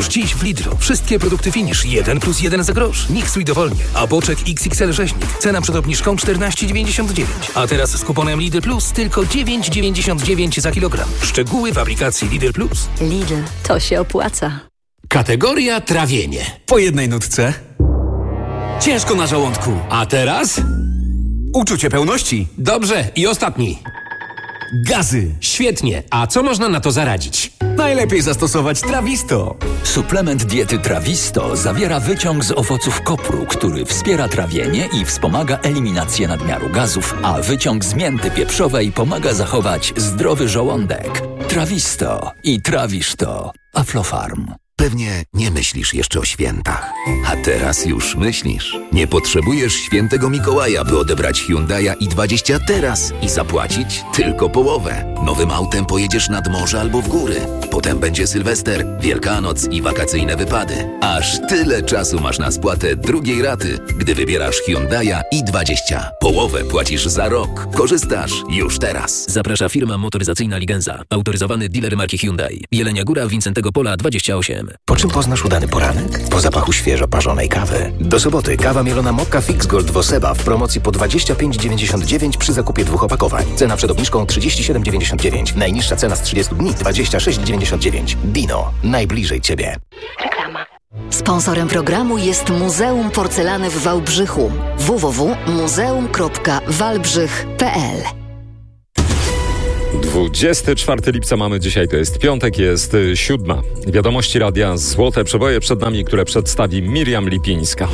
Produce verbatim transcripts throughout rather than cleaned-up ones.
Już dziś w Lidlu wszystkie produkty Finish jeden plus jeden za grosz. Miksuj dowolnie. A boczek X X L rzeźnik. Cena przed obniżką czternaście dziewięćdziesiąt dziewięć. A teraz z kuponem Lidl Plus tylko dziewięć dziewięćdziesiąt dziewięć za kilogram. Szczegóły w aplikacji Lidl Plus. Lidl, to się opłaca. Kategoria trawienie. Po jednej nutce. Ciężko na żołądku. A teraz? Uczucie pełności. Dobrze, i ostatni. Gazy. Świetnie. A co można na to zaradzić? Najlepiej zastosować Trawisto. Suplement diety Trawisto zawiera wyciąg z owoców kopru, który wspiera trawienie i wspomaga eliminację nadmiaru gazów, a wyciąg z mięty pieprzowej pomaga zachować zdrowy żołądek. Trawisto i trawisz to. Aflofarm. Pewnie nie myślisz jeszcze o świętach. A teraz już myślisz. Nie potrzebujesz świętego Mikołaja, by odebrać Hyundai'a i dwadzieścia teraz i zapłacić tylko połowę. Nowym autem pojedziesz nad morze albo w góry. Potem będzie Sylwester, Wielkanoc i wakacyjne wypady. Aż tyle czasu masz na spłatę drugiej raty, gdy wybierasz Hyundai'a i dwadzieścia. Połowę płacisz za rok. Korzystasz już teraz. Zaprasza firma motoryzacyjna Ligenza. Autoryzowany dealer marki Hyundai. Jelenia Góra, Wincentego Pola dwadzieścia osiem. Po czym poznasz udany poranek? Po zapachu świeżo parzonej kawy. Do soboty kawa mielona Mokka Fix Gold Woseba w promocji po dwadzieścia pięć dziewięćdziesiąt dziewięć przy zakupie dwóch opakowań. Cena przed obniżką trzydzieści siedem dziewięćdziesiąt dziewięć. Najniższa cena z trzydziestu dni dwadzieścia sześć dziewięćdziesiąt dziewięć. Dino. Najbliżej Ciebie. Reklama. Sponsorem programu jest Muzeum Porcelany w Wałbrzychu. w w w kropka muzeum kropka walbrzych kropka p l. dwudziestego czwartego lipca mamy dzisiaj, to jest piątek, jest siódma. Wiadomości radia Złote Przeboje przed nami, które przedstawi Miriam Lipińska.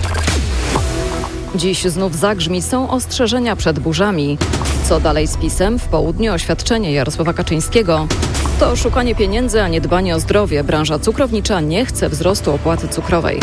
Dziś znów zagrzmi, są ostrzeżenia przed burzami. Co dalej z PiS-em? W południe oświadczenie Jarosława Kaczyńskiego. To szukanie pieniędzy, a nie dbanie o zdrowie. Branża cukrownicza nie chce wzrostu opłaty cukrowej.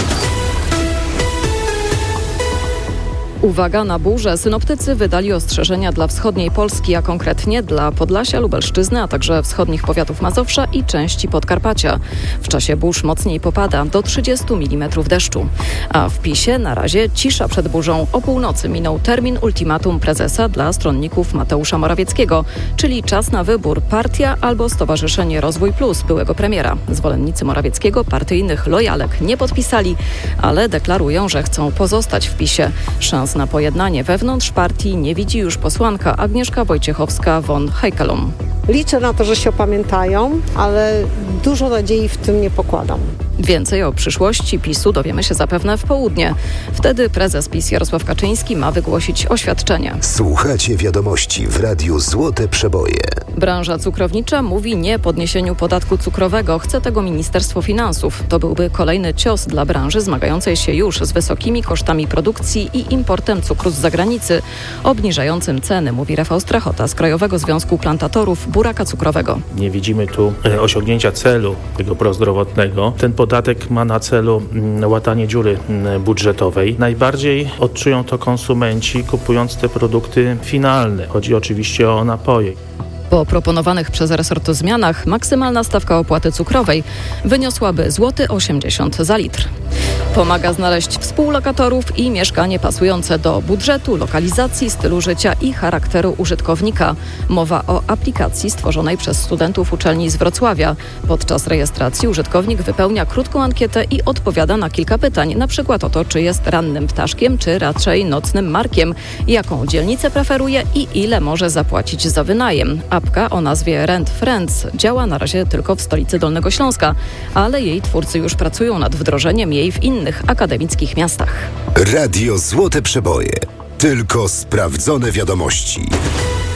Uwaga na burzę. Synoptycy wydali ostrzeżenia dla wschodniej Polski, a konkretnie dla Podlasia, Lubelszczyzny, a także wschodnich powiatów Mazowsza i części Podkarpacia. W czasie burz mocniej popada do trzydziestu milimetrów deszczu. A w PiS-ie na razie cisza przed burzą. O północy minął termin ultimatum prezesa dla stronników Mateusza Morawieckiego, czyli czas na wybór: partia albo Stowarzyszenie Rozwój Plus byłego premiera. Zwolennicy Morawieckiego partyjnych lojalek nie podpisali, ale deklarują, że chcą pozostać w PiS-ie. Szans na pojednanie wewnątrz partii nie widzi już posłanka Agnieszka Wojciechowska von Heikelum. Liczę na to, że się opamiętają, ale dużo nadziei w tym nie pokładam. Więcej o przyszłości PiS-u dowiemy się zapewne w południe. Wtedy prezes PiS Jarosław Kaczyński ma wygłosić oświadczenie. Słuchacie wiadomości w Radiu Złote Przeboje. Branża cukrownicza mówi nie podniesieniu podatku cukrowego. Chce tego Ministerstwo Finansów. To byłby kolejny cios dla branży zmagającej się już z wysokimi kosztami produkcji i importem cukru z zagranicy, obniżającym ceny, mówi Rafał Strachota z Krajowego Związku Plantatorów Buraka Cukrowego. Nie widzimy tu osiągnięcia celu tego prozdrowotnego. Ten podatek ma na celu łatanie dziury budżetowej. Najbardziej odczują to konsumenci kupując te produkty finalne. Chodzi oczywiście o napoje. Po proponowanych przez resort zmianach maksymalna stawka opłaty cukrowej wyniosłaby złoty osiemdziesiąt za litr. Pomaga znaleźć współlokatorów i mieszkanie pasujące do budżetu, lokalizacji, stylu życia i charakteru użytkownika. Mowa o aplikacji stworzonej przez studentów uczelni z Wrocławia. Podczas rejestracji użytkownik wypełnia krótką ankietę i odpowiada na kilka pytań, na przykład o to, czy jest rannym ptaszkiem, czy raczej nocnym markiem, jaką dzielnicę preferuje i ile może zapłacić za wynajem. Apka o nazwie Rent Friends działa na razie tylko w stolicy Dolnego Śląska, ale jej twórcy już pracują nad wdrożeniem jej w innych akademickich miastach. Radio Złote Przeboje. Tylko sprawdzone wiadomości.